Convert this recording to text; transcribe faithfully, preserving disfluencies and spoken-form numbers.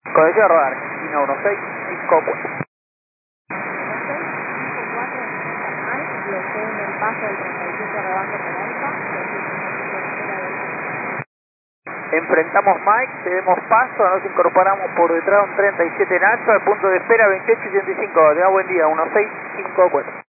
Condición de rodar, Argentina uno seis cinco cuatro. Bloqueo en el paso del treinta y siete rebajo por alfa, Enfrentamos Mike, cedemos paso, nos incorporamos por detrás un treinta y siete en alfa, punto de espera veintiocho ochenta y cinco. Tenga buen día, uno seis cinco cuatro.